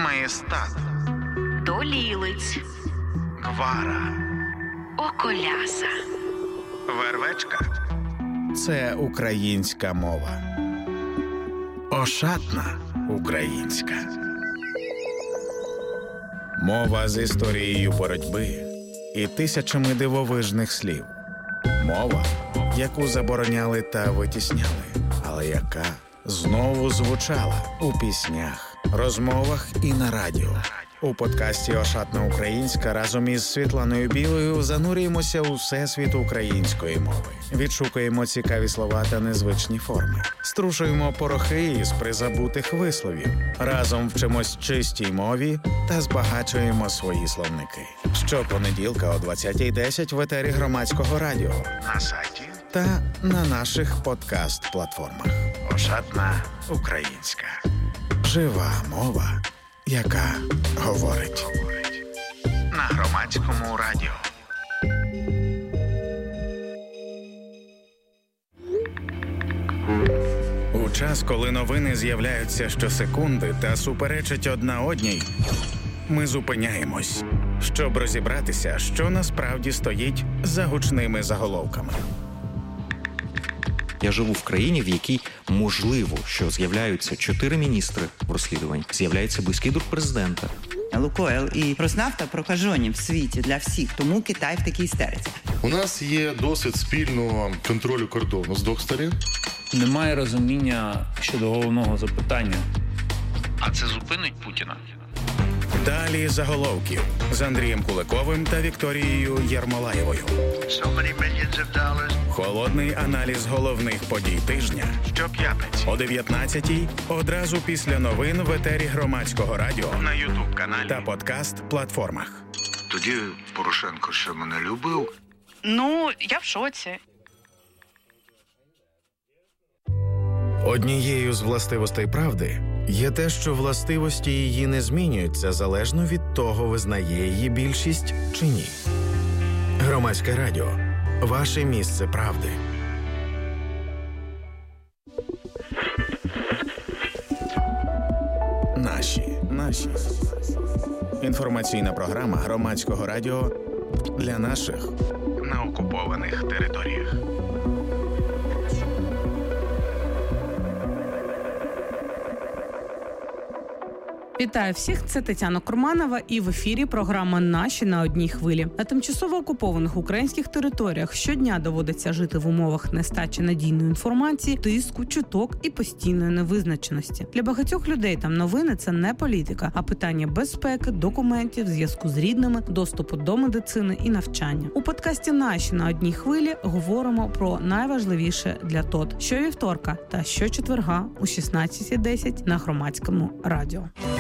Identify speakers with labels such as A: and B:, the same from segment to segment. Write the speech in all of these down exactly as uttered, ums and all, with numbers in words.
A: Маєстат,
B: Долілиць,
A: Гвара,
B: Околяса,
A: Вервечка – це українська мова. Ошатна українська. Мова з історією боротьби і тисячами дивовижних слів. Мова, яку забороняли та витісняли, але яка знову звучала у піснях, розмовах і на радіо. У подкасті «Ошатна українська» разом із Світланою Білою занурюємося у всесвіт української мови. Відшукуємо цікаві слова та незвичні форми. Струшуємо порохи із призабутих висловів. Разом вчимось чистій мові та збагачуємо свої словники. Щопонеділка о двадцятій десять в етері Громадського радіо, на сайті та на наших подкаст-платформах. «Ошатна українська». Жива мова, яка говорить. На Громадському радіо. У час, коли новини з'являються щосекунди та суперечать одна одній, ми зупиняємось, щоб розібратися, що насправді стоїть за гучними заголовками.
C: Я живу в країні, в якій можливо, що з'являються чотири міністри в розслідуванні, з'являється близький друг президента.
D: Лукойл і Роснафта прокажені в світі для всіх, тому Китай в такій істериці.
E: У нас є досвід спільного контролю кордону з двох сторін.
F: Немає розуміння щодо головного запитання.
A: А це зупинить Путіна? Далі заголовків з Андрієм Куликовим та Вікторією Єрмолаєвою. Холодний аналіз головних подій тижня щоп'ятниці о дев'ятнадцятій, одразу після новин в етері Громадського радіо, на ютуб-каналі та подкаст-платформах.
G: Тоді Порошенко ще мене любив?
B: Ну, я в шоці.
A: Однією з властивостей правди є те, що властивості її не змінюються залежно від того, визнає її більшість чи ні. Громадське радіо. Ваше місце правди. Наші. Наші. Інформаційна програма Громадського радіо для наших на окупованих територіях.
H: Вітаю всіх, це Тетяна Курманова і в ефірі програма «Наші на одній хвилі». На тимчасово окупованих українських територіях щодня доводиться жити в умовах нестачі надійної інформації, тиску, чуток і постійної невизначеності. Для багатьох людей там новини – це не політика, а питання безпеки, документів, зв'язку з рідними, доступу до медицини і навчання. У подкасті «Наші на одній хвилі» говоримо про найважливіше для ТОТ щовівторка та щочетверга у шістнадцятій десять на Громадському радіо.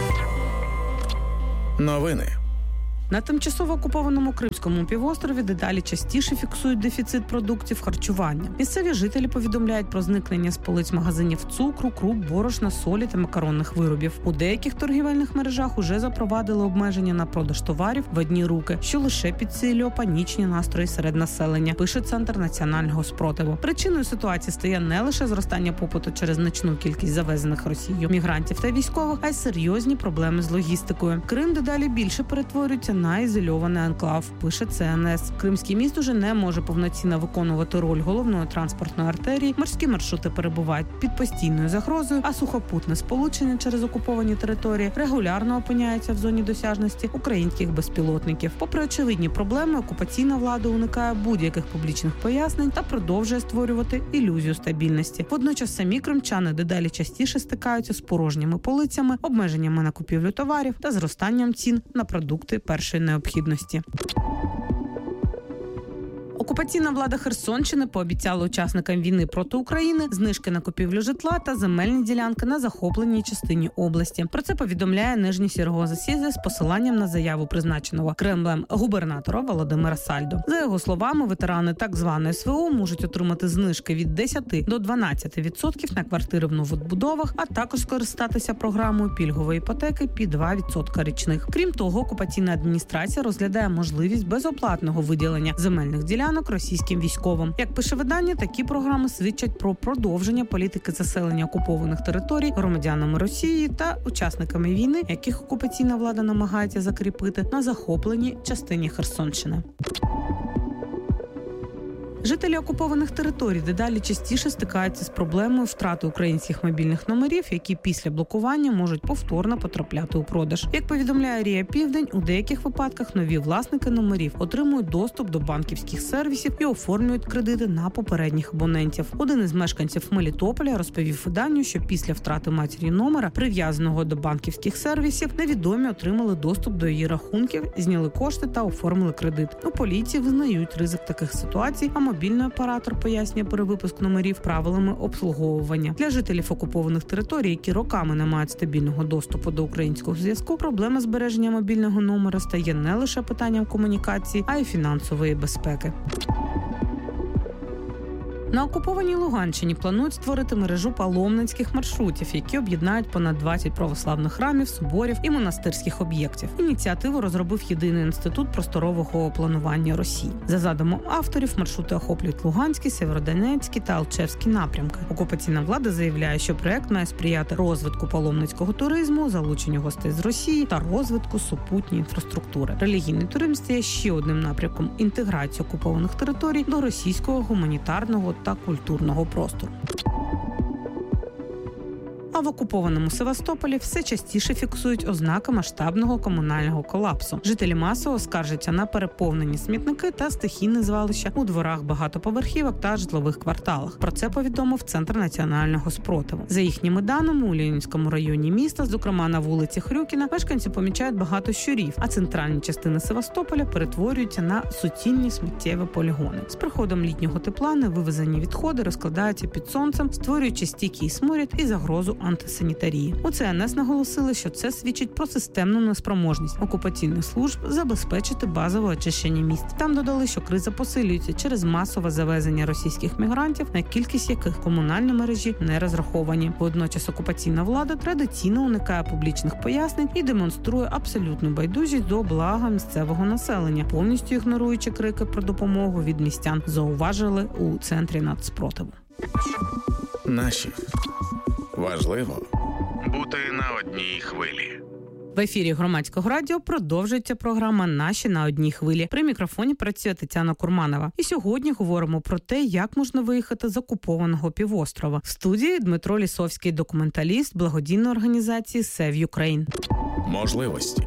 A: Новини.
H: На тимчасово окупованому Кримському півострові дедалі частіше фіксують дефіцит продуктів харчування. Місцеві жителі повідомляють про зникнення з полиць магазинів цукру, круп, борошна, солі та макаронних виробів. У деяких торгівельних мережах уже запровадили обмеження на продаж товарів в одні руки, що лише підсилює панічні настрої серед населення, пише Центр національного спротиву. Причиною ситуації стає не лише зростання попиту через значну кількість завезених Росією мігрантів та військових, а й серйозні проблеми з логістикою. Крим дедалі більше перетворюється на ізольований анклав, пише Це Ен Ес. Кримський міст уже не може повноцінно виконувати роль головної транспортної артерії, морські маршрути перебувають під постійною загрозою, а сухопутне сполучення через окуповані території регулярно опиняється в зоні досяжності українських безпілотників. Попри очевидні проблеми, окупаційна влада уникає будь-яких публічних пояснень та продовжує створювати ілюзію стабільності. Водночас самі кримчани дедалі частіше стикаються з порожніми полицями, обмеженнями на купівлю товарів та зростанням цін на продукти першої необхідності. Окупаційна влада Херсонщини пообіцяла учасникам війни проти України знижки на купівлю житла та земельні ділянки на захопленій частині області. Про це повідомляє Нижній Сірго-Засідзе з посиланням на заяву призначеного Кремлем губернатора Володимира Сальдо. За його словами, ветерани так званої ес ве о можуть отримати знижки від десять до дванадцяти відсотків на квартири в новобудовах, а також скористатися програмою пільгової іпотеки під два відсотки річних. Крім того, окупаційна адміністрація розглядає можливість безоплатного виділення земельних ділянок сніданок російським військовим. Як пише видання, такі програми свідчать про продовження політики заселення окупованих територій громадянами Росії та учасниками війни, яких окупаційна влада намагається закріпити на захопленій частині Херсонщини. Жителі окупованих територій дедалі частіше стикаються з проблемою втрати українських мобільних номерів, які після блокування можуть повторно потрапляти у продаж. Як повідомляє Рія Південь, у деяких випадках нові власники номерів отримують доступ до банківських сервісів і оформлюють кредити на попередніх абонентів. Один із мешканців Мелітополя розповів виданню, що після втрати матері номера, прив'язаного до банківських сервісів, невідомі отримали доступ до її рахунків, зняли кошти та оформили кредит. У поліції визнають ризик таких ситуацій, а мобільний оператор пояснює перевипуск номерів правилами обслуговування. Для жителів окупованих територій, які роками не мають стабільного доступу до українського зв'язку, проблема збереження мобільного номера стає не лише питанням комунікації, а й фінансової безпеки. На окупованій Луганщині планують створити мережу паломницьких маршрутів, які об'єднають понад двадцять православних храмів, соборів і монастирських об'єктів. Ініціативу розробив Єдиний інститут просторового планування Росії. За задумом авторів, маршрути охоплюють Луганський, Сєвєродонецький та Алчевський напрямки. Окупаційна влада заявляє, що проект має сприяти розвитку паломницького туризму, залученню гостей з Росії та розвитку супутньої інфраструктури. Релігійний туризм стає ще одним напрямком інтеграції окупованих територій до російського гуманітарного та культурного простору. А в окупованому Севастополі все частіше фіксують ознаки масштабного комунального колапсу. Жителі масово скаржаться на переповнені смітники та стихійне звалища у дворах багатоповерхівок та житлових кварталах. Про це повідомив Центр національного спротиву. За їхніми даними, у Ленінському районі міста, зокрема на вулиці Хрюкіна, мешканці помічають багато щурів, а центральні частини Севастополя перетворюються на суцільні сміттєві полігони. З приходом літнього тепла невивезені відходи розкладаються під сонцем, створюючи стійкий сморід і загрозу антисанітарії. У Це Ен Ес наголосили, що це свідчить про системну неспроможність окупаційних служб забезпечити базове очищення міст. Там додали, що криза посилюється через масове завезення російських мігрантів, на кількість яких комунальні мережі не розраховані. Водночас окупаційна влада традиційно уникає публічних пояснень і демонструє абсолютну байдужість до блага місцевого населення, повністю ігноруючи крики про допомогу від містян, зауважили у Центрі нацспротиву.
A: Наші. Важливо бути на одній хвилі.
H: В ефірі Громадського радіо продовжується програма «Наші на одній хвилі». При мікрофоні працює Тетяна Курманова. І сьогодні говоримо про те, як можна виїхати з окупованого півострова. В студії Дмитро Лісовський, документаліст благодійної організації Save Ukraine.
A: Можливості.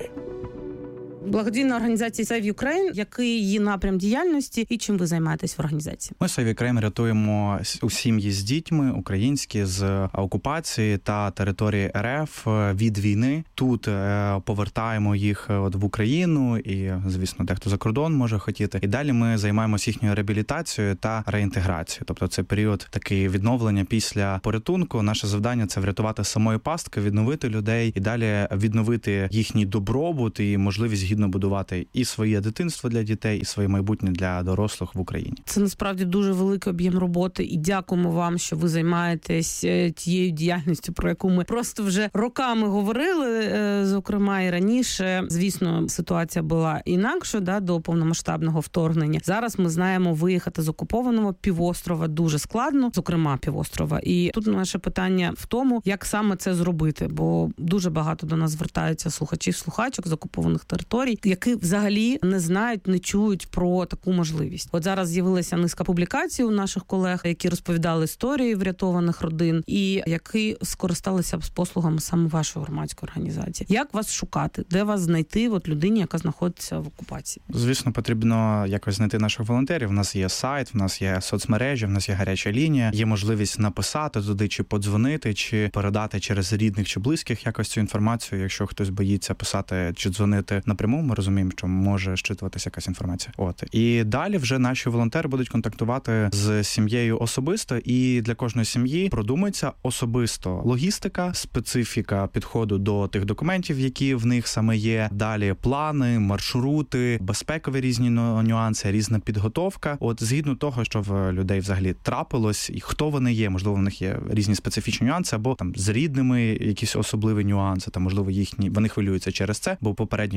H: Благодійна організація Save Ukraine, який її напрям діяльності і чим ви займаєтесь в організації?
I: Ми Save Ukraine рятуємо у сім'ї з дітьми українські з окупації та території Ер Еф від війни. Тут повертаємо їх от в Україну і, звісно, дехто за кордон може хотіти. І далі ми займаємося їхньою реабілітацією та реінтеграцією. Тобто це період такий відновлення після порятунку. Наше завдання – це врятувати самої пастки, відновити людей і далі відновити їхній добробут і можливість гідно будувати і своє дитинство для дітей, і своє майбутнє для дорослих в Україні.
H: Це насправді дуже великий об'єм роботи, і дякуємо вам, що ви займаєтесь тією діяльністю, про яку ми просто вже роками говорили, зокрема і раніше. Звісно, ситуація була інакша, да, до повномасштабного вторгнення. Зараз ми знаємо, виїхати з окупованого півострова дуже складно, зокрема півострова. І тут наше питання в тому, як саме це зробити, бо дуже багато до нас звертаються слухачів, слухачок з окупованих територій, які взагалі не знають, не чують про таку можливість. От зараз з'явилася низка публікацій у наших колег, які розповідали історії врятованих родин і які скористалися з послугами саме вашої громадської організації. Як вас шукати? Де вас знайти от людині, яка знаходиться в окупації?
I: Звісно, потрібно якось знайти наших волонтерів. У нас є сайт, у нас є соцмережі, у нас є гаряча лінія, є можливість написати туди, чи подзвонити, чи передати через рідних чи близьких якось цю інформацію, якщо хтось боїться писати чи дзвонити напряму. Ми розуміємо, що може щитуватися якась інформація. От. І далі вже наші волонтери будуть контактувати з сім'єю особисто, і для кожної сім'ї продумується особисто логістика, специфіка підходу до тих документів, які в них саме є. Далі плани, маршрути, безпекові різні нюанси, різна підготовка. От згідно того, що в людей взагалі трапилось, і хто вони є, можливо, в них є різні специфічні нюанси, або там з рідними якісь особливі нюанси, там, можливо, їхні, вони хвилюються через це, бо попередньо є якась історія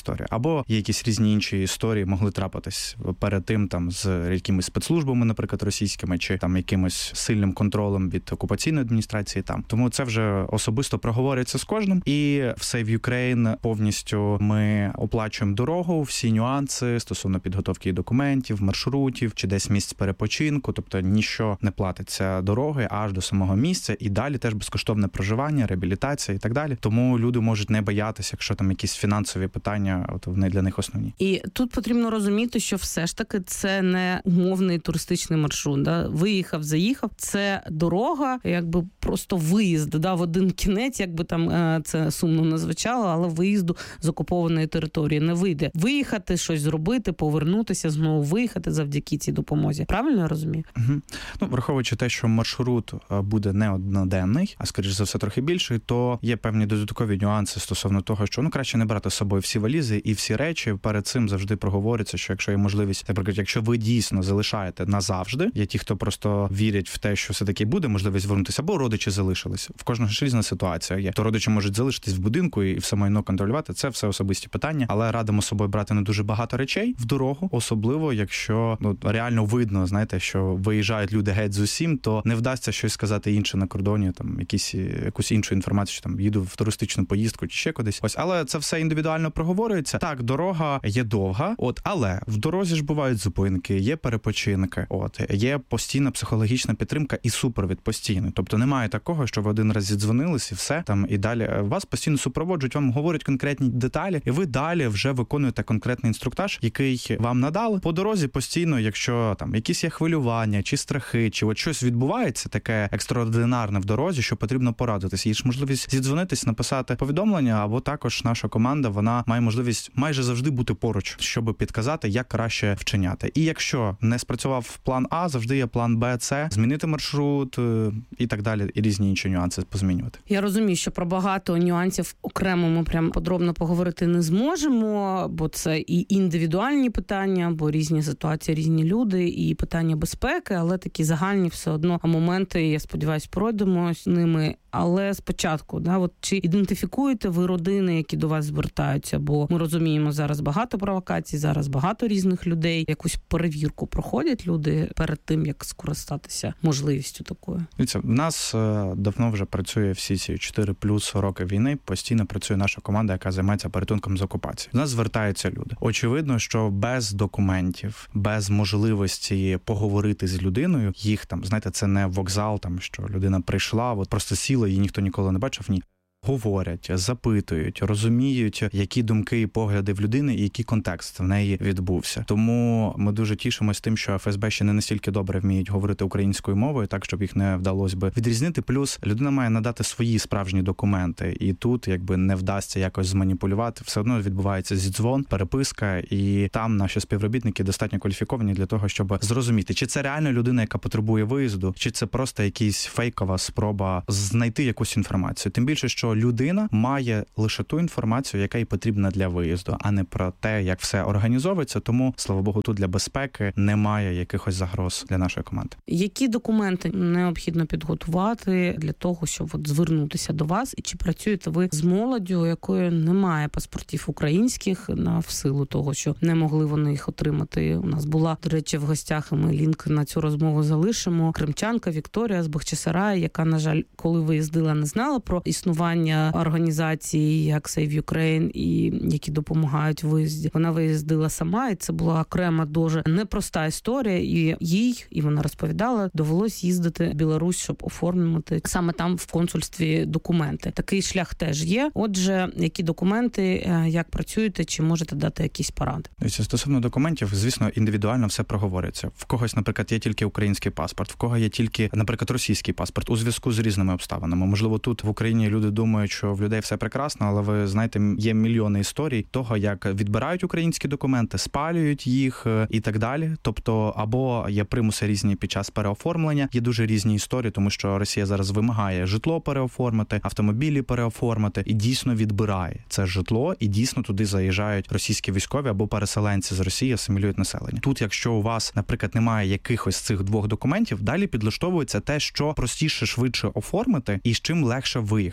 I: історія. Або є якісь різні інші історії могли трапитись перед тим там з якимись спецслужбами, наприклад, російськими, чи там якимось сильним контролем від окупаційної адміністрації там. Тому це вже особисто проговорюється з кожним. І в Save Ukraine повністю ми оплачуємо дорогу, всі нюанси стосовно підготовки документів, маршрутів, чи десь місць перепочинку, тобто ніщо не платиться дороги аж до самого місця, і далі теж безкоштовне проживання, реабілітація і так далі. Тому люди можуть не боятися, якщо там якісь фінансові питання, от вони для них основні.
H: І тут потрібно розуміти, що все ж таки це не умовний туристичний маршрут. Да? Виїхав, заїхав. Це дорога, якби просто виїзд, да, в один кінець, якби там це сумно не звучало, але виїзду з окупованої території не вийде. Виїхати, щось зробити, повернутися, знову виїхати завдяки цій допомозі. Правильно я розумію?
I: Угу. Ну, враховуючи те, що маршрут буде не одноденний, а скоріш за все трохи більший, то є певні додаткові нюанси стосовно того, що ну краще не брати з собою всі валізи і всі речі. Перед цим завжди проговориться, що якщо є можливість, наприклад, якщо ви дійсно залишаєте назавжди, є ті, хто просто вірять в те, що все-таки буде можливість вернутися, або родичі залишились. В кожного ж різна ситуація є. То родичі можуть залишитись в будинку і все майно контролювати. Це все особисті питання, але радимо з собою брати не дуже багато речей в дорогу, особливо якщо ну реально видно, знаєте, що виїжджають люди геть з усім, то не вдасться щось сказати інше на кордоні, там якісь якусь іншу інформацію, що там їду в туристичну поїздку чи ще кудись. Ось, але це все індивідуально проговорюється. Так, дорога є довга, от, але в дорозі ж бувають зупинки, є перепочинки, от, є постійна психологічна підтримка і супровід постійний. Тобто немає такого, що ви один раз зідзвонились і все, там, і далі вас постійно супроводжують, вам говорять конкретні деталі, і ви далі вже виконуєте конкретний інструктаж, який вам надали. По дорозі постійно, якщо там якісь є хвилювання, чи страхи, чи от щось відбувається таке екстраординарне в дорозі, що потрібно порадитись. Є ж можливість зідзвонитись, написати повідомлення, або також наша команда, вона має можливість майже завжди бути поруч, щоб підказати, як краще вчиняти. І якщо не спрацював план А, завжди є план Б, С, змінити маршрут і так далі, і різні інші нюанси позмінювати.
H: Я розумію, що про багато нюансів окремо ми прям подробно поговорити не зможемо, бо це і індивідуальні питання, бо різні ситуації, різні люди, і питання безпеки, але такі загальні все одно моменти, я сподіваюся, пройдемо з ними. Але спочатку, да, от чи ідентифікуєте ви родини, які до вас звертаються? Бо ми розуміємо, зараз багато провокацій, зараз багато різних людей. Якусь перевірку проходять люди перед тим, як скористатися можливістю такою?
I: Дивіться, в нас давно вже працює всі ці чотири плюс роки війни, постійно працює наша команда, яка займається порятунком з окупації. До нас звертаються люди. Очевидно, що без документів, без можливості поговорити з людиною, їх там, знаєте, це не вокзал, там, що людина прийшла, от просто сіла, її ніхто ніколи не бачив, ні. Говорять, запитують, розуміють, які думки і погляди в людини і який контекст в неї відбувся. Тому ми дуже тішимося тим, що еф ес бе ще не настільки добре вміють говорити українською мовою, так, щоб їх не вдалося би відрізнити. Плюс людина має надати свої справжні документи. І тут, якби не вдасться якось зманіпулювати, все одно відбувається зідзвон, переписка, і там наші співробітники достатньо кваліфіковані для того, щоб зрозуміти, чи це реально людина, яка потребує виїзду, чи це просто якась фейкова спроба знайти якусь інформацію. Тим більше, що людина має лише ту інформацію, яка їй потрібна для виїзду, а не про те, як все організовується. Тому, слава Богу, тут для безпеки немає якихось загроз для нашої команди.
H: Які документи необхідно підготувати для того, щоб от звернутися до вас? І чи працюєте ви з молоддю, якої немає паспортів українських, на в силу того, що не могли вони їх отримати? У нас була, до речі, в гостях, і ми лінк на цю розмову залишимо, кримчанка Вікторія з Бахчисараю, яка, на жаль, коли виїздила, не знала про існування організації, як Save Ukraine, і які допомагають в виїзді. Вона виїздила сама, і це була окрема дуже непроста історія, і їй, і вона розповідала, довелось їздити в Білорусь, щоб оформити саме там в консульстві документи. Такий шлях теж є. Отже, які документи, як працюєте, чи можете дати якісь поради?
I: Стосовно документів, звісно, індивідуально все проговориться. В когось, наприклад, є тільки український паспорт, в кого є тільки, наприклад, російський паспорт, у зв'язку з різними обставинами. Можливо, тут в Україні люди думають, що в людей все прекрасно, але ви знаєте, є мільйони історій того, як відбирають українські документи, спалюють їх і так далі. Тобто, або є примуси різні під час переоформлення, є дуже різні історії, тому що Росія зараз вимагає житло переоформити, автомобілі переоформити і дійсно відбирає це житло, і дійсно туди заїжджають російські військові або переселенці з Росії, асимілюють населення. Тут, якщо у вас, наприклад, немає якихось цих двох документів, далі підлаштовується те, що простіше, швидше оформити і з чим легше виїхати. З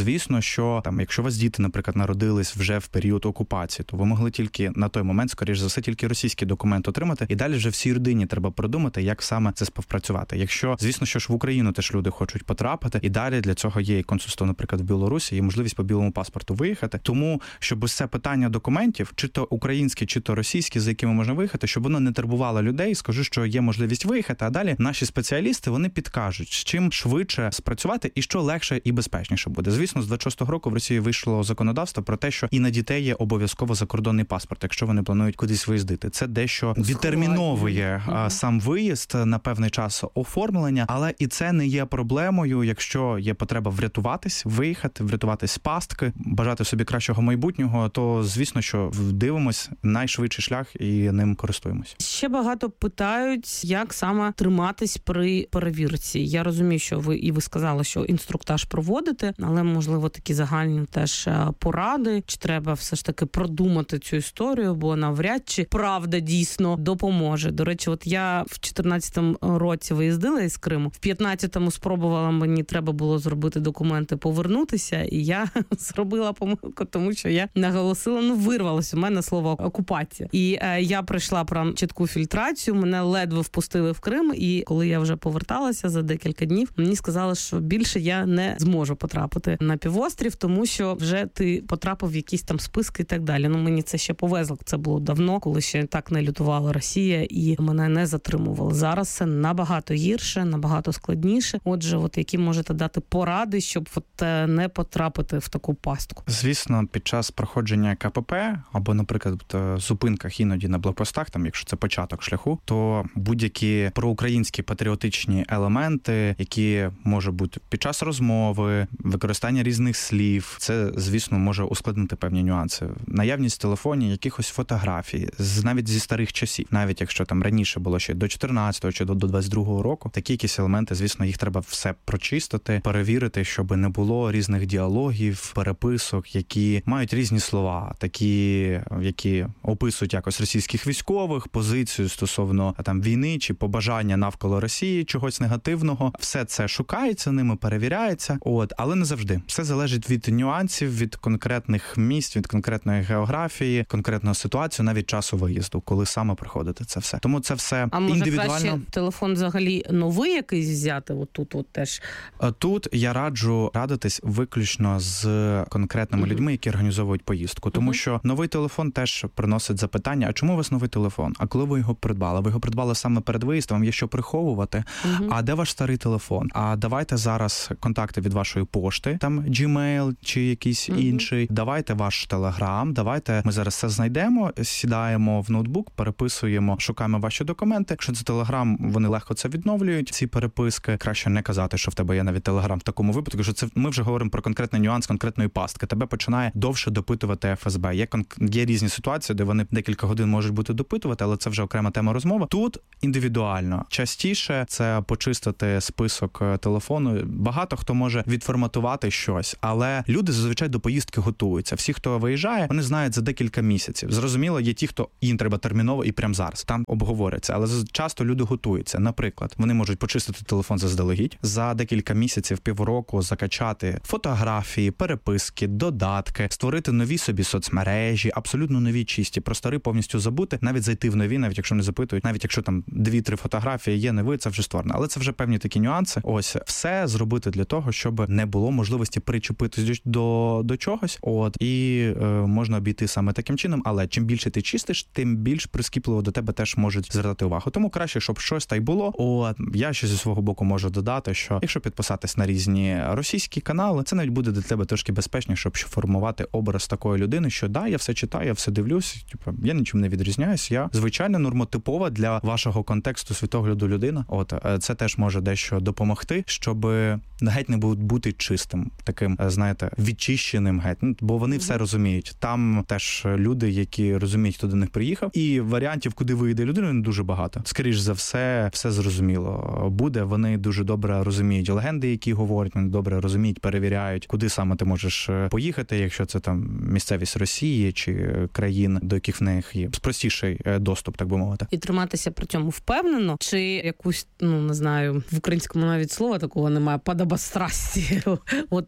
I: Звісно, що там, якщо у вас діти, наприклад, народились вже в період окупації, то ви могли тільки на той момент, скоріш за все, тільки російський документ отримати, і далі вже всій родині треба продумати, як саме це співпрацювати. Якщо, звісно, що ж в Україну теж люди хочуть потрапити, і далі для цього є і консульство, наприклад, в Білорусі, є можливість по білому паспорту виїхати. Тому, щоб ось це питання документів, чи то українські, чи то російські, за якими можна виїхати, щоб воно не турбувало людей, скажу, що є можливість виїхати, а далі наші спеціалісти, вони підкажуть, з чим швидше спрацювати і що легше і безпечніше буде. Звісно, з двадцять шостого року в Росії вийшло законодавство про те, що і на дітей є обов'язково закордонний паспорт, якщо вони планують кудись виїздити. Це дещо відтерміновує mm-hmm. сам виїзд на певний час оформлення, але і це не є проблемою, якщо є потреба врятуватись, виїхати, врятуватись з пастки, бажати собі кращого майбутнього, то, звісно, що дивимось найшвидший шлях і ним користуємось.
H: Ще багато питають, як саме триматись при перевірці. Я розумію, що ви і ви сказали, що інструктаж проводите, але, можливо, такі загальні теж поради, чи треба все ж таки продумати цю історію, бо навряд чи правда дійсно допоможе. До речі, от я в чотирнадцятому році виїздила із Криму, в п'ятнадцятому спробувала, мені треба було зробити документи, повернутися, і я зробила помилку, тому що я наголосила, ну, вирвалось у мене слово окупація. І е, я пройшла прям чітку фільтрацію, мене ледве впустили в Крим, і коли я вже поверталася за декілька днів, мені сказали, що більше я не зможу потрапити на півострів, тому що вже ти потрапив в якісь там списки і так далі. Ну, мені це ще повезло, це було давно, коли ще так не лютувала Росія і мене не затримували. Зараз це набагато гірше, набагато складніше. Отже, от які можете дати поради, щоб от не потрапити в таку пастку?
I: Звісно, під час проходження КПП або, наприклад, в зупинках іноді на блокпостах, там, якщо це початок шляху, то будь-які проукраїнські патріотичні елементи, які можуть бути під час розмови, використання різних слів, це, звісно, може ускладнити певні нюанси. Наявність в телефоні якихось фотографій, навіть зі старих часів, навіть якщо там раніше було ще до чотирнадцятого чи до двадцять другого року, такі якісь елементи, звісно, їх треба все прочистити, перевірити, щоб не було різних діалогів, переписок, які мають різні слова, такі, які описують якось російських військових, позицію стосовно там війни чи побажання навколо Росії, чогось негативного. Все це шукається ними, перевіряється, от, але не завжди. Все залежить від нюансів, від конкретних місць, від конкретної географії, конкретної ситуації, навіть часу виїзду, коли саме приходити це все. Тому це все
H: а може
I: індивідуально.
H: Краще телефон взагалі новий якийсь взяти? От тут от теж.
I: Тут я раджу радитись виключно з конкретними uh-huh. людьми, які організовують поїздку. Тому uh-huh. що новий телефон теж приносить запитання, а чому у вас новий телефон? А коли ви його придбали? Ви його придбали саме перед виїздом, є що приховувати? Uh-huh. А де ваш старий телефон? А давайте зараз контакти від вашої пошти, там Gmail чи якийсь uh-huh. інший. Давайте ваш Telegram, давайте ми зараз все знайдемо, сідаємо в ноутбук, переписуємо, шукаємо ваші документи. Якщо це Telegram, вони легко це відновлюють, ці переписки. Краще не казати, що в тебе є навіть Telegram в такому випадку, що це ми вже говоримо про конкретний нюанс конкретної пастки. Тебе починає довше допитувати еф ес бе. Є, є різні ситуації, де вони декілька годин можуть бути допитувати, але це вже окрема тема розмови. Тут індивідуально. Частіше це почистити список телефону. Багато хто може відформатувати щось, але люди зазвичай до поїздки готуються. Всі, хто виїжджає, вони знають за декілька місяців. Зрозуміло, є ті, хто їм треба терміново і прямо зараз. Там обговорюється, але часто люди готуються. Наприклад, вони можуть почистити телефон заздалегідь, за декілька місяців, півроку закачати фотографії, переписки, додатки, створити нові собі соцмережі, абсолютно нові чисті, про старі повністю забути, навіть зайти в нові, навіть якщо не запитують, навіть якщо там дві-три фотографії є, нові, це вже створено. Але це вже певні такі нюанси. Ось, все зробити для того, щоб не було можливості причепитись до, до чогось, от, і е, можна обійти саме таким чином, але чим більше ти чистиш, тим більш прискіпливо до тебе теж можуть звертати увагу. Тому краще, щоб щось та й було. От, я ще зі свого боку можу додати, що якщо підписатись на різні російські канали, це навіть буде для тебе трошки безпечніше, щоб формувати образ такої людини, що да, я все читаю, я все дивлюсь, типу, я нічим не відрізняюсь, я звичайно нормотипова для вашого контексту світогляду людина. От, це теж може дещо допомогти, щоб геть не бути чистим, таким, знаєте, відчищеним геть, ну, бо вони все розуміють. Там теж люди, які розуміють, хто до них приїхав, і варіантів, куди вийде людина, не дуже багато. Скоріш за все, все зрозуміло буде. Вони дуже добре розуміють легенди, які говорять, вони добре розуміють, перевіряють, куди саме ти можеш поїхати, якщо це там місцевість Росії чи країн, до яких в них є простіший доступ, так би мовити.
H: І триматися при цьому впевнено, чи якусь, ну, не знаю, в українському навіть слова такого немає, подобострасті. От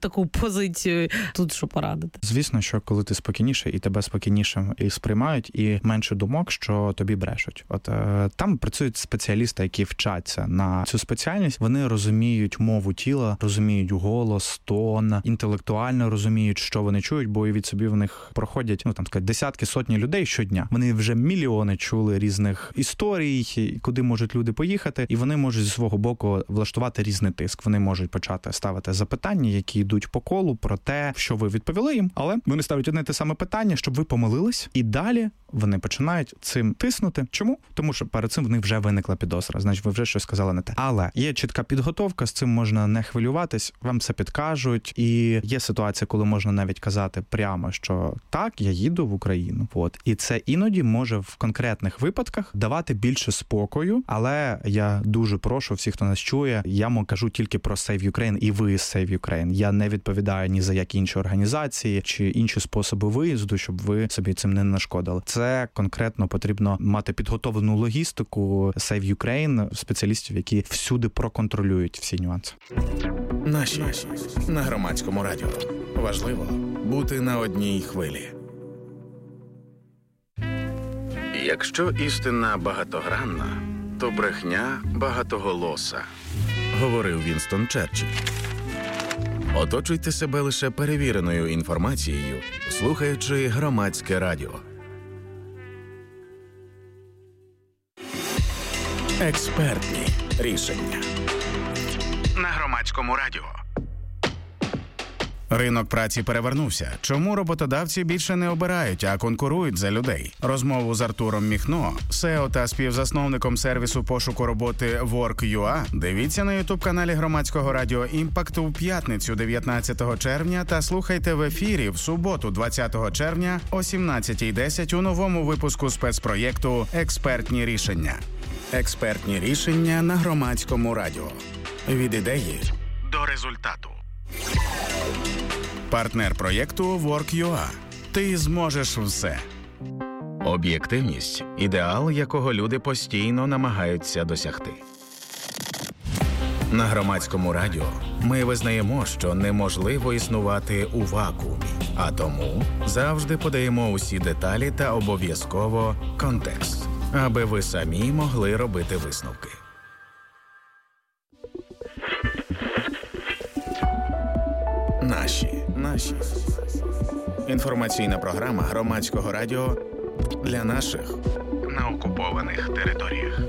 H: таку позицію. Тут що порадити?
I: Звісно, що коли ти спокійніше і тебе спокійніше і сприймають, і менше думок, що тобі брешуть. От е, там працюють спеціалісти, які вчаться на цю спеціальність. Вони розуміють мову тіла, розуміють голос, тон, інтелектуально розуміють, що вони чують, бо і від собі в них проходять, ну там сказати, десятки, сотні людей щодня. Вони вже мільйони чули різних історій, куди можуть люди поїхати, і вони можуть зі свого боку влаштувати різний тиск. Вони можуть почати ставити запитання, які йдуть по колу про те, що ви відповіли їм, але вони ставлять одне те саме питання, щоб ви помилились, і далі вони починають цим тиснути. Чому? Тому що перед цим в них вже виникла підозра, значить ви вже щось сказали не те. Але є чітка підготовка, з цим можна не хвилюватись, вам все підкажуть, і є ситуація, коли можна навіть казати прямо, що так, я їду в Україну. От. І це іноді може в конкретних випадках давати більше спокою, але я дуже прошу всіх, хто нас чує, я вам кажу тільки про Save Ukraine і ви з Save Ukraine. Я не відповідаю ні за які інші організації чи інші способи виїзду, щоб ви собі цим не нашкодили. Це конкретно потрібно мати підготовлену логістику Save Ukraine, спеціалістів, які всюди проконтролюють всі нюанси.
A: Наші на Громадському радіо. Важливо бути на одній хвилі. Якщо істина багатогранна, то брехня багатоголоса, говорив Вінстон Черчилль. Оточуйте себе лише перевіреною інформацією, слухаючи Громадське радіо. Експертні рішення на Громадському радіо. Ринок праці перевернувся. Чому роботодавці більше не обирають, а конкурують за людей? Розмову з Артуром Міхно, сео та співзасновником сервісу пошуку роботи Work.ua, дивіться на ютуб-каналі Громадського радіо «Імпакт» у п'ятницю дев'ятнадцятого червня та слухайте в ефірі в суботу двадцятого червня о сімнадцятій десять у новому випуску спецпроєкту «Експертні рішення». Експертні рішення на Громадському радіо. Від ідеї до результату. Партнер проєкту Work.ua. Ти зможеш все. Об'єктивність – ідеал, якого люди постійно намагаються досягти. На Громадському радіо ми визнаємо, що неможливо існувати у вакуумі, а тому завжди подаємо усі деталі та обов'язково контекст, аби ви самі могли робити висновки. Наші. Наші. Інформаційна програма Громадського радіо для наших на окупованих територіях.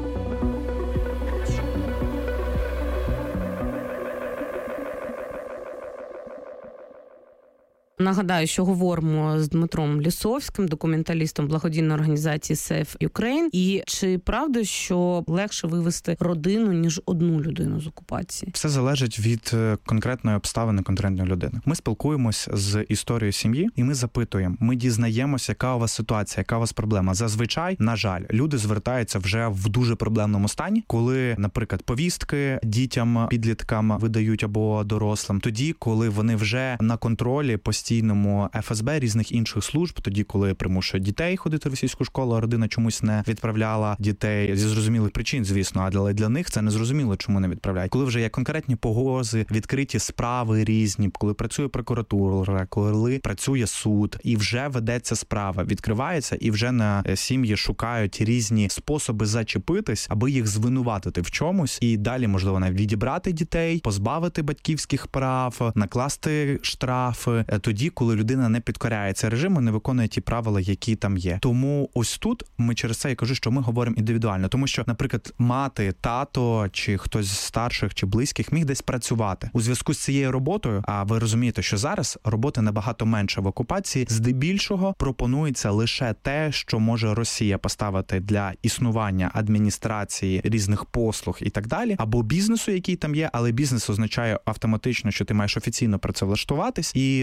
H: Нагадаю, що говоримо з Дмитром Лісовським, документалістом благодійної організації Save Ukraine. І чи правда, що легше вивести родину, ніж одну людину з окупації?
I: Все залежить від конкретної обставини конкретної людини. Ми спілкуємось з історією сім'ї, і ми запитуємо, ми дізнаємося, яка у вас ситуація, яка у вас проблема. Зазвичай, на жаль, люди звертаються вже в дуже проблемному стані, коли, наприклад, повістки дітям, підліткам видають або дорослим. Тоді, коли вони вже на контролі постійно постійному еф ес бе, різних інших служб, тоді, коли примушують дітей ходити в російську школу, а родина чомусь не відправляла дітей зі зрозумілих причин, звісно, але для них це не зрозуміло, чому не відправляють. Коли вже є конкретні погрози, відкриті справи різні, коли працює прокуратура, коли працює суд, і вже ведеться справа, відкривається, і вже на сім'ї шукають різні способи зачепитись, аби їх звинуватити в чомусь, і далі, можливо, навіть відібрати дітей, позбавити батьківських прав, накласти штрафи, тоді, коли людина не підкоряється режиму, не виконує ті правила, які там є. Тому ось тут ми через це і кажу, що ми говоримо індивідуально. Тому що, наприклад, мати, тато, чи хтось з старших, чи близьких міг десь працювати. У зв'язку з цією роботою, а ви розумієте, що зараз роботи набагато менше в окупації, здебільшого пропонується лише те, що може Росія поставити для існування адміністрації, різних послуг і так далі, або бізнесу, який там є, але бізнес означає автоматично, що ти маєш офіційно працевлаштуватись, і твої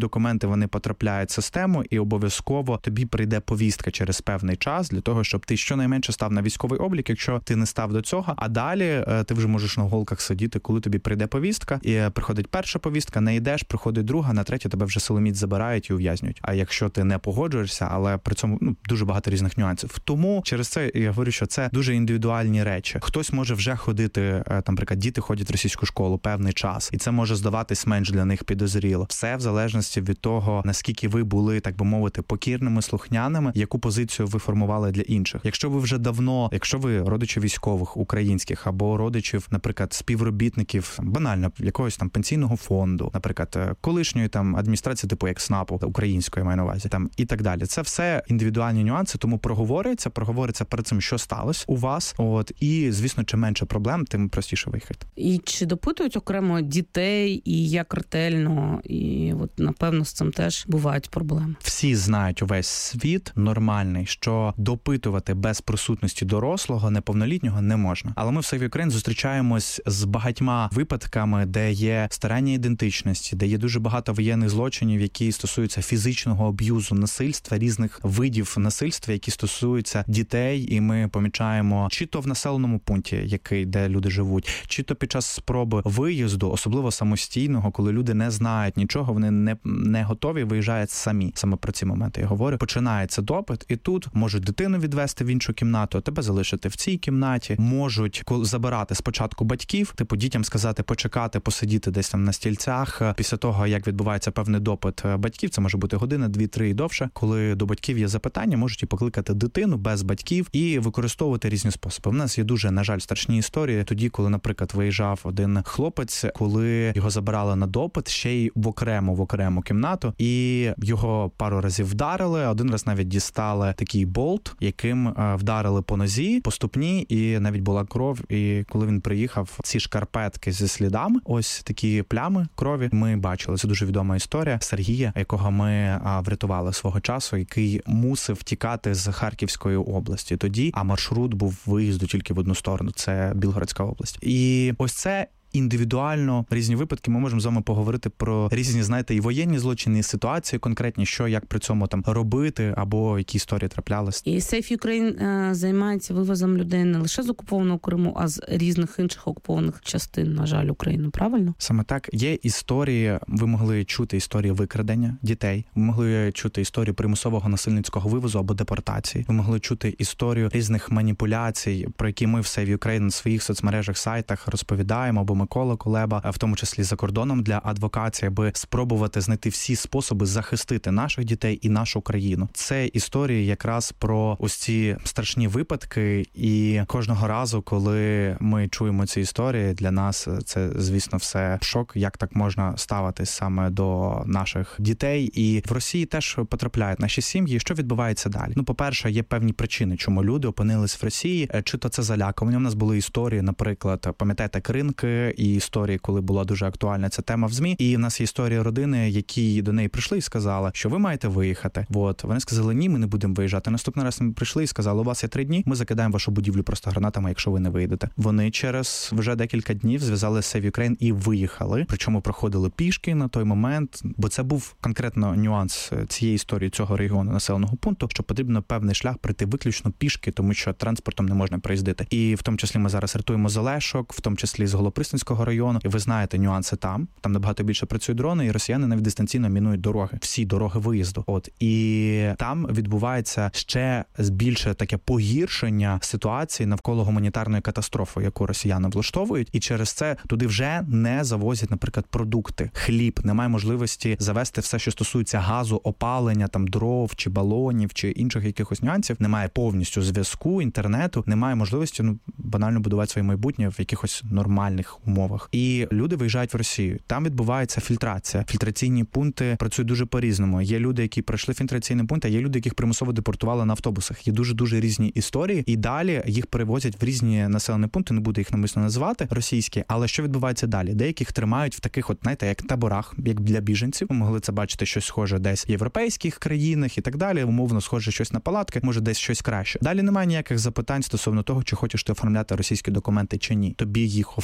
I: документи, вони потрапляють в систему, і обов'язково тобі прийде повістка через певний час для того, щоб ти щонайменше став на військовий облік, якщо ти не став до цього, а далі ти вже можеш на голках сидіти, коли тобі прийде повістка, і приходить перша повістка, не йдеш, приходить друга, на третю тебе вже силоміць забирають і ув'язнюють. А якщо ти не погоджуєшся, але при цьому ну, дуже багато різних нюансів. Тому через це я говорю, що це дуже індивідуальні речі. Хтось може вже ходити, там, наприклад, діти ходять в російську школу певний час, і це може здаватись менш для них підозріло. Все в залежності від того, наскільки ви були, так би мовити, покірними, слухняними, яку позицію ви формували для інших. Якщо ви вже давно, якщо ви родичі військових українських або родичів, наприклад, співробітників банально якогось там пенсійного фонду, наприклад, колишньої там адміністрації, типу як СНАПу, української маю на увазі, там і так далі. Це все індивідуальні нюанси, тому проговорюється, проговориться перед цим, що сталося у вас. От і звісно, чим менше проблем, тим простіше виїхати.
H: І чи допитують окремо дітей, і як ретельно, і от напевно з цим теж бувають проблеми.
I: Всі знають увесь світ нормальний, що допитувати без присутності дорослого, неповнолітнього не можна. Але ми в Save Ukraine зустрічаємось з багатьма випадками, де є старання ідентичності, де є дуже багато воєнних злочинів, які стосуються фізичного аб'юзу, насильства, різних видів насильства, які стосуються дітей, і ми помічаємо чи то в населеному пункті, який, де люди живуть, чи то під час спроби виїзду, особливо самостійного, коли люди не знають нічого, вони не, не готові, виїжджають самі. Саме про ці моменти я говорю. Починається допит, і тут можуть дитину відвести в іншу кімнату, а тебе залишити в цій кімнаті, можуть забирати спочатку батьків, типу дітям сказати почекати, посидіти десь там на стільцях. Після того, як відбувається певний допит батьків, це може бути година, дві, три і довше, коли до батьків є запитання, можуть і покликати дитину без батьків і використовувати різні способи. У нас є дуже, на жаль, страшні історії. Тоді, коли, наприклад, виїжджав один хлопець, коли його забирали на допит, ще й в окрему, в окрему кімнату, і його пару разів вдарили, один раз навіть дістали такий болт, яким вдарили по нозі, по ступні, і навіть була кров, і коли він приїхав, ці шкарпетки зі слідами, ось такі плями крові, ми бачили. Це дуже відома історія Сергія, якого ми врятували свого часу, який мусив тікати з Харківської області тоді, а маршрут був виїзду тільки в одну сторону, це Білгородська область. І ось це індивідуально різні випадки. Ми можемо з вами поговорити про різні, знаєте, і воєнні злочини, і ситуації конкретні, що, як при цьому там робити, або які історії траплялись. І
H: Save Ukraine займається вивозом людей не лише з окупованого Криму, а з різних інших окупованих частин, на жаль, України, правильно?
I: Саме так. Є історії, ви могли чути історії викрадення дітей, ви могли чути історію примусового насильницького вивозу або депортації, ви могли чути історію різних маніпуляцій, про які ми в Save Ukraine на своїх соцмережах, сайтах розповідаємо, або Микола Кулеба, в тому числі за кордоном для адвокації, аби спробувати знайти всі способи захистити наших дітей і нашу країну. Це історії якраз про ось ці страшні випадки, і кожного разу, коли ми чуємо ці історії, для нас це, звісно, все шок, як так можна ставитись саме до наших дітей. І в Росії теж потрапляють наші сім'ї. Що відбувається далі? Ну, по-перше, є певні причини, чому люди опинились в Росії. Чи то це залякування. У нас були історії, наприклад, пам'ятаєте, Кринки, і історії, коли була дуже актуальна ця тема в ЗМІ. І в нас є історія родини, які до неї прийшли і сказали, що ви маєте виїхати. От. Вони сказали, ні, ми не будемо виїжджати. Наступний раз ми прийшли і сказали, у вас є три дні, ми закидаємо вашу будівлю просто гранатами, якщо ви не виїдете. Вони через вже декілька днів зв'язали з Save Ukraine і виїхали. Причому проходили пішки на той момент, бо це був конкретно нюанс цієї історії, цього регіону населеного пункту, що потрібно певний шлях пройти виключно пішки, тому що транспортом не можна проїздити. І в тому числі ми зараз рятуємо з Олешок, в тому числі з Голопристанського району, і ви знаєте нюанси там. Там набагато більше працюють дрони, і росіяни навіть дистанційно мінують дороги, всі дороги виїзду. От і там відбувається ще більше таке погіршення ситуації навколо гуманітарної катастрофи, яку росіяни влаштовують, і через це туди вже не завозять, наприклад, продукти, хліб, немає можливості завести все, що стосується газу, опалення, там дров чи балонів чи інших якихось нюансів. Немає повністю зв'язку, інтернету, немає можливості ну банально будувати своє майбутнє в якихось нормальних умовах. І люди виїжджають в Росію. Там відбувається фільтрація. Фільтраційні пункти працюють дуже по-різному. Є люди, які пройшли фільтраційний пункт, а є люди, яких примусово депортували на автобусах. Є дуже-дуже різні історії. І далі їх перевозять в різні населені пункти, не буду їх намисно називати, російські. Але що відбувається далі? Деяких тримають в таких от, знаєте, як таборах, як для біженців. Ми могли це бачити щось схоже десь в європейських країнах і так далі. Умовно схоже щось на палатки, може десь щось краще. Далі немає ніяких запитань стосовно того, чи хочеш ти оформляти російські документи чи ні. Тобі їх оформляють.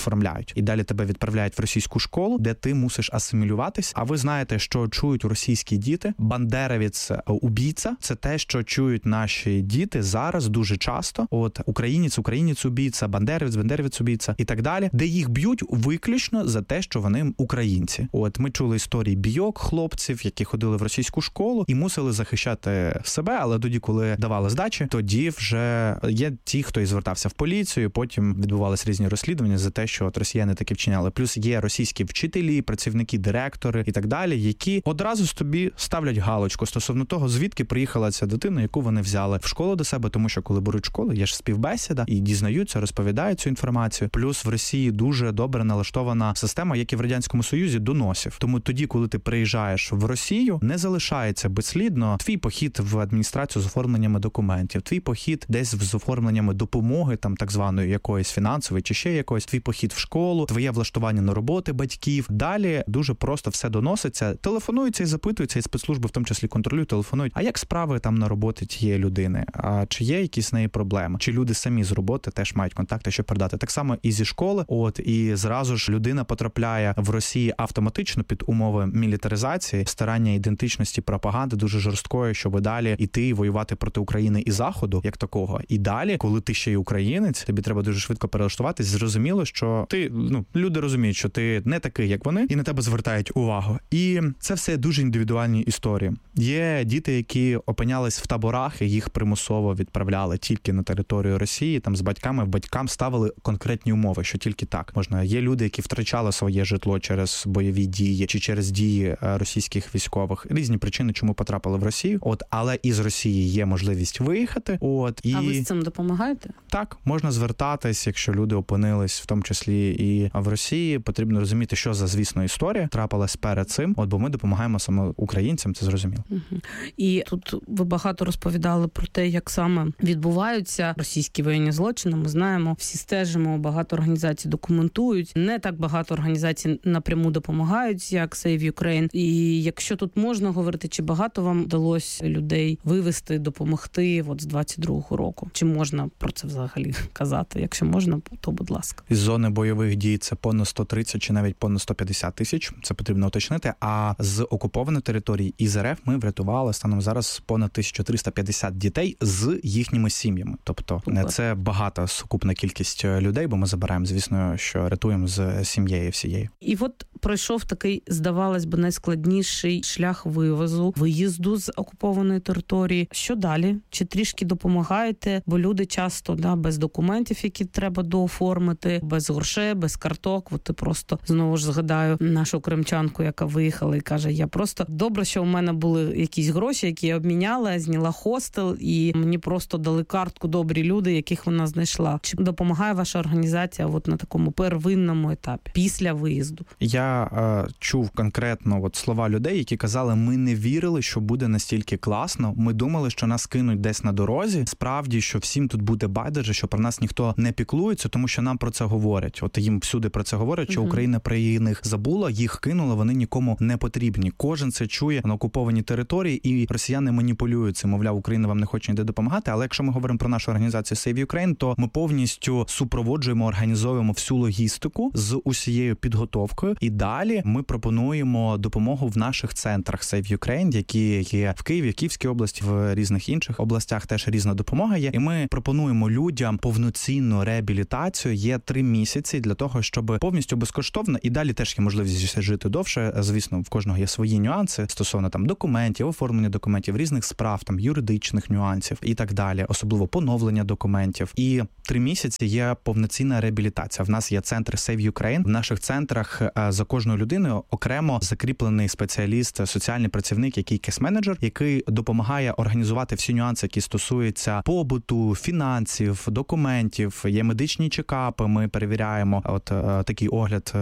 I: беруть і далі тебе відправляють в російську школу, де ти мусиш асимілюватись. А ви знаєте, що чують російські діти? Бандеровець, убійця – це те, що чують наші діти зараз дуже часто. От українець, українець убійця, бандеровець, бандеровець убійця і так далі, де їх б'ють виключно за те, що вони українці. От ми чули історії бійок хлопців, які ходили в російську школу і мусили захищати себе, але тоді, коли давали здачі, тоді вже є ті, хто і звертався в поліцію, потім відбувалися різні розслідування за те, що от росіяни таки вчиняли. Плюс є російські вчителі, працівники, директори і так далі, які одразу з тобі ставлять галочку стосовно того, звідки приїхала ця дитина, яку вони взяли в школу до себе, тому що коли беруть школу, є ж співбесіда і дізнаються, розповідають цю інформацію. Плюс в Росії дуже добре налаштована система, як і в Радянському Союзі, доносів. Тому тоді, коли ти приїжджаєш в Росію, не залишається безслідно твій похід в адміністрацію з оформленнями документів, твій похід десь з оформленнями допомоги, там так званої якоїсь фінансової чи ще якоїсь, твій похід в школу, твоє влаштування на роботи батьків. Далі дуже просто все доноситься, телефонуються і запитуються, і спецслужби в тому числі контролюють, телефонують. А як справи там на роботі тієї людини? А чи є якісь з неї проблеми? Чи люди самі з роботи теж мають контакти, щоб передати? Так само і зі школи. От і зразу ж людина потрапляє в Росії автоматично під умови мілітаризації, старання ідентичності, пропаганди дуже жорсткої, щоб далі іти і воювати проти України і Заходу, як такого. І далі, коли ти ще й українець, тобі треба дуже швидко перелаштуватись. Зрозуміло, що ти, ну, люди розуміють, що ти не такий, як вони, і на тебе звертають увагу. І це все дуже індивідуальні історії. Є діти, які опинялись в таборах, і їх примусово відправляли тільки на територію Росії, там з батьками, батькам ставили конкретні умови, що тільки так можна. Є люди, які втрачали своє житло через бойові дії чи через дії російських військових. Різні причини, чому потрапили в Росію. От, але із Росії є можливість виїхати. От, і...
H: А ви з цим допомагаєте?
I: Так, можна звертатись, якщо люди опинились в тому числі і в Росії. Потрібно розуміти, що за, звісно, історія трапилась перед цим. От, бо ми допомагаємо саме українцям, це зрозуміло.
H: Угу. І тут ви багато розповідали про те, як саме відбуваються російські воєнні злочини. Ми знаємо, всі стежимо, багато організацій документують. Не так багато організацій напряму допомагають, як Save Ukraine. І якщо тут можна говорити, чи багато вам вдалося людей вивести, допомогти от з двадцять другого року? Чи можна про це взагалі казати? Якщо можна, то будь ласка.
I: Із зони бойових дій це понад сто тридцять чи навіть понад сто п'ятдесят тисяч. Це потрібно уточнити. А з окупованої території із РФ ми врятували станом зараз понад тисячу триста п'ятдесят дітей з їхніми сім'ями. Тобто не це багата сукупна кількість людей, бо ми забираємо, звісно, що рятуємо з сім'єю всією.
H: І от пройшов такий, здавалось би, найскладніший шлях вивозу, виїзду з окупованої території. Що далі? Чи трішки допомагаєте? Бо люди часто да, без документів, які треба дооформити, без грошей, без карток. От ти просто, знову ж згадаю, нашу кримчанку, яка виїхала і каже, я просто добре, що у мене були якісь гроші, які я обміняла, зняла хостел, і мені просто дали картку добрі люди, яких вона знайшла. Чи допомагає ваша організація от на такому первинному етапі, після виїзду?
I: Я е, чув конкретно от слова людей, які казали, ми не вірили, що буде настільки класно. Ми думали, що нас кинуть десь на дорозі. Справді, що всім тут буде байдуже, що про нас ніхто не піклується, тому що нам про це говорять. От їм всюди про це говорять, що Україна про них забула, їх кинула, вони нікому не потрібні. Кожен це чує на окупованій території, і росіяни маніпулюють цим. Мовляв, Україна вам не хоче ніде допомагати. Але якщо ми говоримо про нашу організацію Save Ukraine, то ми повністю супроводжуємо, організовуємо всю логістику з усією підготовкою. І далі ми пропонуємо допомогу в наших центрах Save Ukraine, які є в Києві, Київській області, в різних інших областях теж різна допомога є. І ми пропонуємо людям повноцінну реабілітацію. Є три місяці для того, щоб повністю безкоштовно, і далі теж є можливість жити довше. Звісно, в кожного є свої нюанси стосовно там документів, оформлення документів, різних справ, там юридичних нюансів і так далі, особливо поновлення документів. І три місяці є повноцінна реабілітація. В нас є центр Save Ukraine. В наших центрах за кожною людиною окремо закріплений спеціаліст, соціальний працівник, який кейс-менеджер, який допомагає організувати всі нюанси, які стосуються побуту, фінансів, документів, є медичні чекапи, ми перевіряємо, от такий огляд,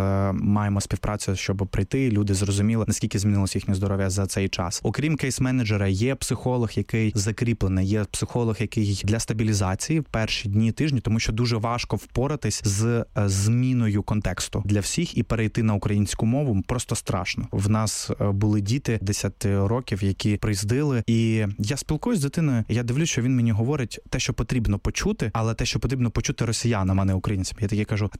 I: маємо співпрацю, щоб прийти, люди зрозуміли, наскільки змінилось їхнє здоров'я за цей час. Окрім кейс-менеджера, є психолог, який закріплений, є психолог, який для стабілізації в перші дні, тижні, тому що дуже важко впоратись з зміною контексту для всіх і перейти на українську мову просто страшно. В нас були діти десять років, які приїздили, і я спілкуюсь з дитиною, я дивлюсь, що він мені говорить те, що потрібно почути, але те, що потрібно почути росіянам, а не українцям. Я таки кажу,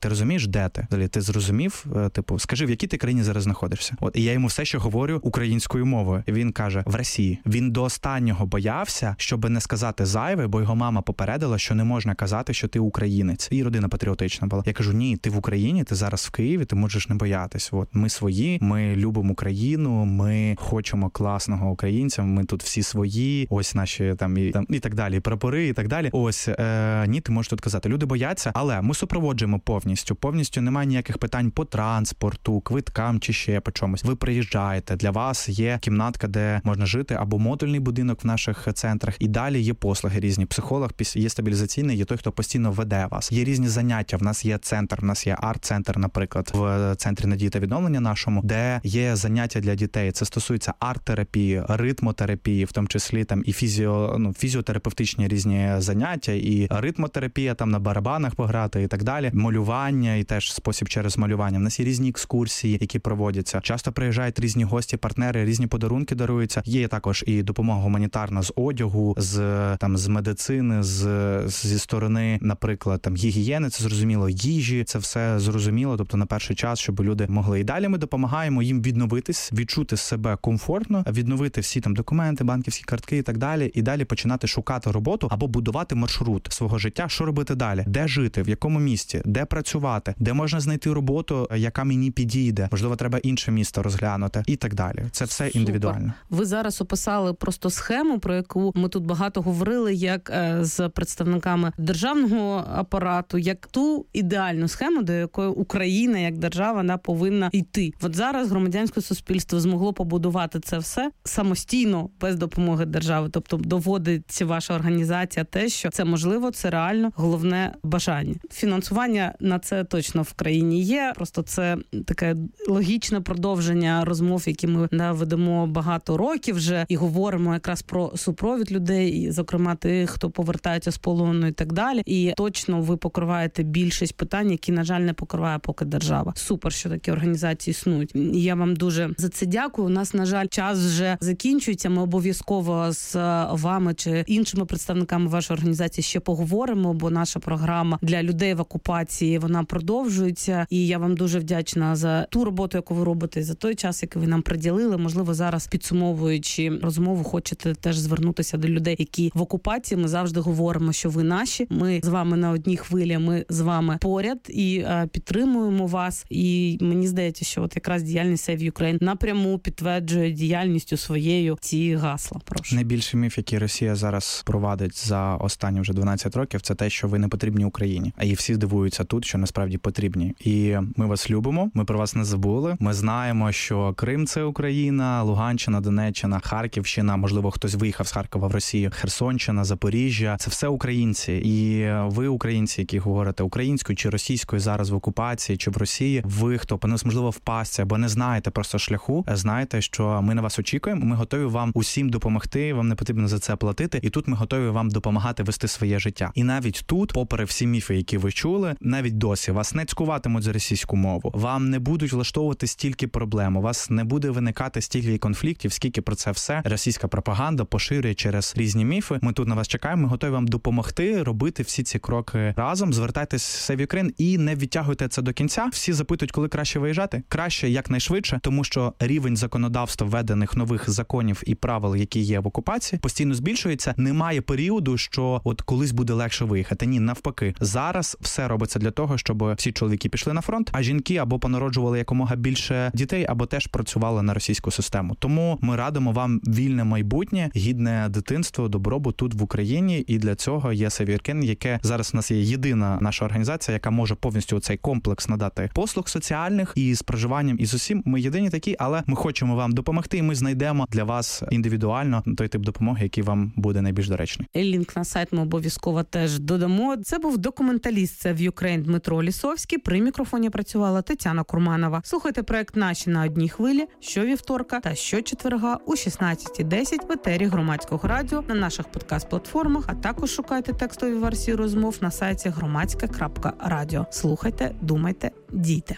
I: ти розумієш, де ти? Далі ти зрозумів, типу, скажи, в якій ти країні зараз знаходишся? От, і я йому все ще говорю українською мовою. І він каже, в Росії. Він до останнього боявся, щоб не сказати зайве, бо його мама попередила, що не можна казати, що ти українець. І родина патріотична була. Я кажу, ні, ти в Україні, ти зараз в Києві, ти можеш не боятись. От, ми свої, ми любимо Україну, ми хочемо класного українця, ми тут всі свої, ось наші там і, там, і так далі, прапори і так далі. Ось, е, ні, ти можеш тут казати. Люди бояться, але ми супроводжуємо повністю. Повністю немає ніяких питань по транспорту, квиткам чи ще по чомусь. Ви приїжджаєте, для вас є кімнатка, де можна жити, або модульний будинок в наших центрах. І далі є послуги різні. Психолог, є стабілізаційний, є той, хто постійно веде вас. Є різні заняття. В нас є центр, в нас є арт-центр, наприклад, в центрі надії та відновлення нашому, де є заняття для дітей. Це стосується арт-терапії, ритмотерапії, в тому числі там і фізіо, ну, фізіотерапевтичні різні заняття, і ритмотерапія, там на барабанах пограти і так далі. Малювання і теж спосіб через малювання. В нас є різні екскурсії, які проводяться. Часто приїжджають різні гості, партнери, різні подарунки даруються. Є також і допомога гуманітарна з одягу, з там з медицини, з зі сторони, наприклад, там гігієни, це зрозуміло, їжі, це все зрозуміло, тобто на перший час, щоб люди могли. І далі ми допомагаємо їм відновитись, відчути себе комфортно, відновити всі там документи, банківські картки і так далі, і далі починати шукати роботу або будувати маршрут свого життя, що робити далі, де жити, в якому місті, де працювати, де можна знайти роботу, яка мені підійде, можливо, треба інше місто розглянути і так далі. Це все
H: Супер.
I: Індивідуально.
H: Ви зараз описали просто схему, про яку ми тут багато говорили, як з представниками державного апарату, як ту ідеальну схему, до якої Україна як держава вона повинна йти. От зараз громадянське суспільство змогло побудувати це все самостійно, без допомоги держави. Тобто доводить ваша організація те, що це можливо, це реально, головне бажання. Фінансування на це точно в країні є. Просто це таке логічне продовження розмов, які ми да, ведемо багато років вже і говоримо якраз про супровід людей, і, зокрема, тих, хто повертається з полону і так далі. І точно ви покриваєте більшість питань, які, на жаль, не покриває поки держава. Супер, що такі організації існують. І я вам дуже за це дякую. У нас, на жаль, час вже закінчується. Ми обов'язково з вами чи іншими представниками вашої організації ще поговоримо, бо наша програма для людей в окупації, вона продовжується. І я вам дуже вдячна за ту роботу, яку ви робите, за той час, який ви нам приділили. Можливо, зараз, підсумовуючи розмову, хочете теж звернутися до людей, які в окупації. Ми завжди говоримо, що ви наші. Ми з вами на одній хвилі, ми з вами поряд і е, підтримуємо вас. І мені здається, що от якраз діяльність Save Ukraine напряму підтверджує діяльністю своєю ці гасла. Прошу.
I: Найбільший міф, який Росія зараз провадить за останні вже дванадцять років, це те, що ви не потрібні Україні. А і всі дивуються тут, що насправді потрібні. І ми вас любимо, ми про вас не забули. Ми знаємо, що Крим – це Україна, Луганщина, Донеччина, Харківщина, можливо, хтось виїхав з Харкова в Росію, Херсонщина, Запоріжжя. Це все українці. І ви, українці, які говорите українською чи російською зараз в окупації, чи в Росії, ви, хто опинився, можливо, в пастці або не знаєте просто шляху, знаєте, що ми на вас очікуємо, ми готові вам усім допомогти, вам не потрібно за це платити, і тут ми готові вам допомагати вести своє життя. І навіть тут, попри всі міфи, які ви чули, навіть досі вас не цькуватимуть за російську мову, вам не будуть влаштовувати стільки проблем, у вас не буде виникати стільки конфліктів, скільки про це все російська пропаганда поширює через різні міфи. Ми тут на вас чекаємо, ми готові вам допомогти робити всі ці кроки разом. Звертайтесь в Save Ukraine і не відтягуйте це до кінця. Всі запитують, коли краще виїжджати. Краще якнайшвидше, тому що рівень законодавства, введених нових законів і правил, які є в окупації, постійно збільшується. Немає періоду, що от колись буде легше виїхати. Ні, навпаки. Зараз все робиться для того, щоб всі чоловіки пішли на фронт, а жінки або понароджували якомога більше дітей, або теж працювали на російську систему. Тому ми радимо вам вільне майбутнє, гідне дитинство, добробут тут в Україні, і для цього є Save Ukraine, яке зараз у нас є єдина наша організація, яка може повністю цей комплекс надати послуг соціальних і з проживанням, і з усім. Ми єдині такі, але ми хочемо вам допомогти, і ми знайдемо для вас індивідуально той тип допомоги, який вам буде найбільш доречний.
H: Лінк на сайт ми обов'язково теж додамо. Це був документаліст Save Ukraine Дмитро Лісовський. При мікрофоні працювала Тетяна Курманова. Слухайте проект «Наші на одній хвилі» щовівторка та щочетверга у шістнадцята десять в етері Громадського радіо, на наших подкаст-платформах, а також шукайте текстові версії розмов на сайті громадське крапка радіо. Слухайте, думайте, дійте.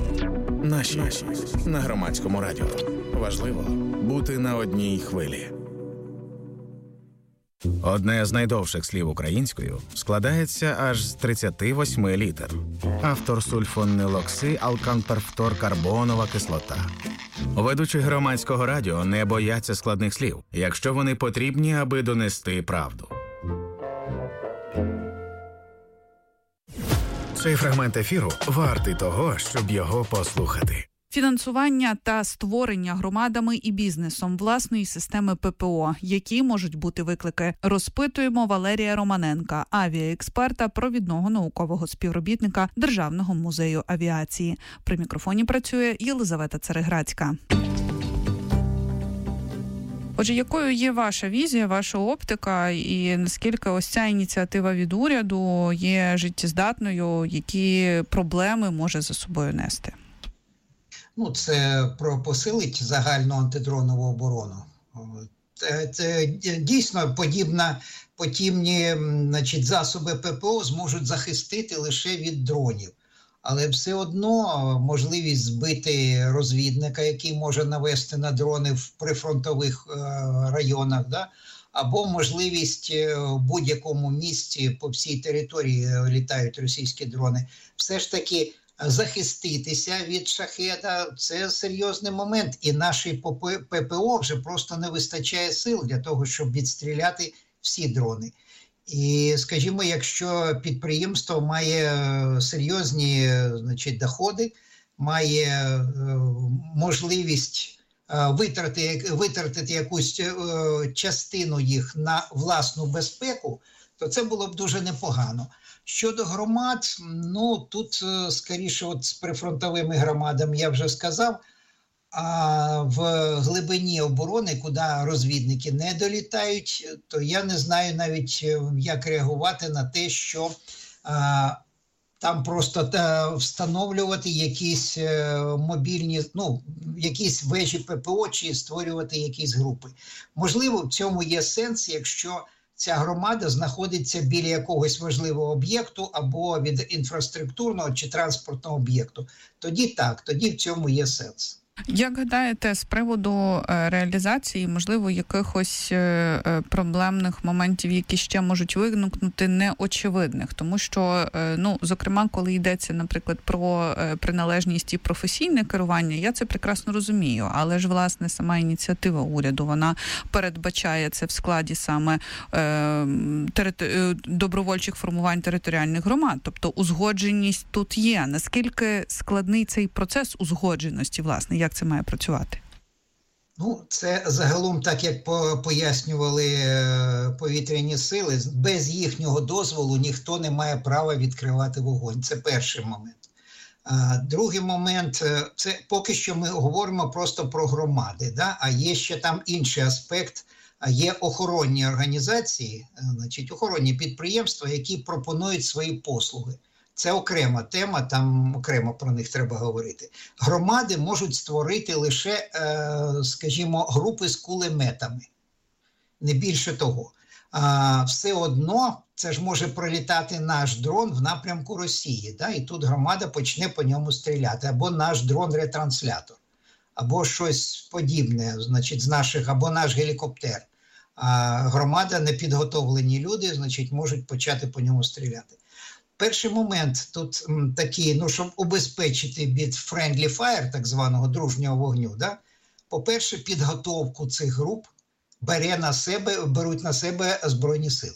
A: Наші на Громадському радіо. Важливо бути на одній хвилі. Одне з найдовших слів українською складається аж з тридцяти восьми літер. Автор сульфонилокси алканперфторкарбонова кислота. Ведучі громадського радіо не бояться складних слів, якщо вони потрібні, аби донести правду. Цей фрагмент ефіру вартий того, щоб його послухати.
J: Фінансування та створення громадами і бізнесом власної системи ППО. Які можуть бути виклики? Розпитуємо Валерія Романенка, авіаексперта, провідного наукового співробітника Державного музею авіації. При мікрофоні працює Єлизавета Цареградська. Отже, якою є ваша візія, ваша оптика, і наскільки ось ця ініціатива від уряду є життєздатною, які проблеми може за собою нести?
K: Ну, це про посилить загальну антидронову оборону. Це, це дійсно подібна, подібні, значить, засоби ППО зможуть захистити лише від дронів. Але все одно можливість збити розвідника, який може навести на дрони в прифронтових е, районах, да? Або можливість в будь-якому місці по всій території літають російські дрони, все ж таки захиститися від шахеда – це серйозний момент. І нашій ППО вже просто не вистачає сил для того, щоб відстріляти всі дрони. І, скажімо, якщо підприємство має серйозні, значить, доходи, має е, можливість е, витратити, витратити якусь е, частину їх на власну безпеку, то це було б дуже непогано. Щодо громад, ну, тут, скоріше, от з прифронтовими громадами я вже сказав, а в глибині оборони, куди розвідники не долітають, то я не знаю навіть, як реагувати на те, що а, там просто та, встановлювати якісь е, мобільні, ну, якісь вежі ППО чи створювати якісь групи. Можливо, в цьому є сенс, якщо ця громада знаходиться біля якогось важливого об'єкту або від інфраструктурного чи транспортного об'єкту. Тоді так, тоді в цьому є сенс.
J: Як гадаєте, з приводу реалізації, можливо, якихось проблемних моментів, які ще можуть виникнути, неочевидних? Тому що, ну, зокрема, коли йдеться, наприклад, про приналежність і професійне керування, я це прекрасно розумію. Але ж, власне, сама ініціатива уряду, вона передбачає це в складі саме територ... добровольчих формувань територіальних громад. Тобто узгодженість тут є. Наскільки складний цей процес узгодженості, власне? Як це має працювати?
K: Ну, це загалом, так як пояснювали повітряні сили, без їхнього дозволу ніхто не має права відкривати вогонь. Це перший момент. А другий момент, це поки що ми говоримо просто про громади, да? А є ще там інший аспект, є охоронні організації, значить, охоронні підприємства, які пропонують свої послуги. Це окрема тема, там окремо про них треба говорити. Громади можуть створити лише, скажімо, групи з кулеметами. Не більше того. Все одно це ж може пролітати наш дрон в напрямку Росії. Да? І тут громада почне по ньому стріляти. Або наш дрон-ретранслятор, або щось подібне, значить, з наших, або наш гелікоптер. А громада, непідготовлені люди, значить, можуть почати по ньому стріляти. Перший момент тут м, такий, ну, щоб убезпечити від friendly fire, так званого дружнього вогню, да? По-перше, підготовку цих груп бере на себе, беруть на себе Збройні сили.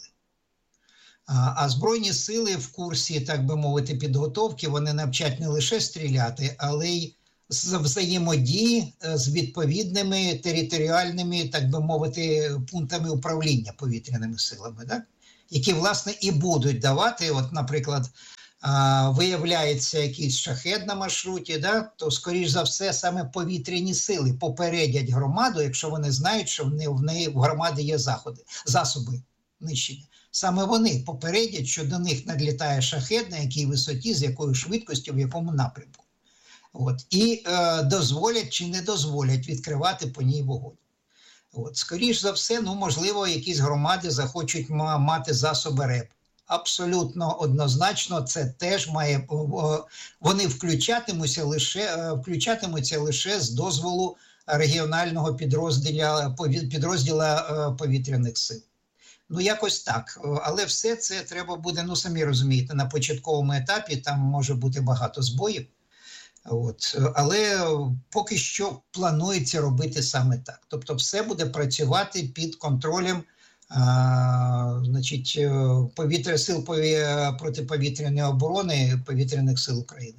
K: А, а Збройні сили в курсі, так би мовити, підготовки, вони навчать не лише стріляти, але й з взаємодії з відповідними територіальними, так би мовити, пунктами управління повітряними силами, так? Які, власне, і будуть давати, от, наприклад, а, виявляється якийсь шахед на маршруті, да, то, скоріш за все, саме повітряні сили попередять громаду, якщо вони знають, що в неї, в неї в громаді є заходи, засоби нищення. Саме вони попередять, що до них надлітає шахед, на якій висоті, з якою швидкістю, в якому напрямку. От. І е, дозволять чи не дозволять відкривати по ній вогонь. От, скоріш за все, ну, можливо, якісь громади захочуть мати засоби РЕП. Абсолютно однозначно, це теж має, вони включатимуться лише, включатимуться лише з дозволу регіонального підрозділу, підрозділу повітряних сил. Ну, якось так. Але все це треба буде, ну, самі розумієте, на початковому етапі там може бути багато збоїв. От. Але поки що планується робити саме так. Тобто все буде працювати під контролем а, значить, повітря, сил протиповітряної оборони Повітряних сил України.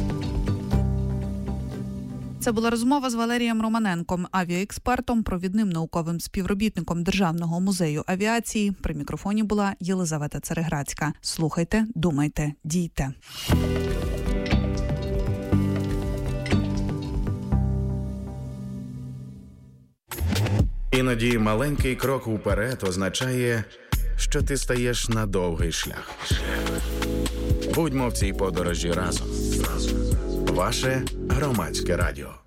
J: Це була розмова з Валерієм Романенком, авіаекспертом, провідним науковим співробітником Державного музею авіації. При мікрофоні була Єлизавета Цереградська. Слухайте, думайте, дійте.
A: Іноді маленький крок уперед означає, що ти стаєш на довгий шлях. Будьмо в цій подорожі разом. Ваше Громадське радіо.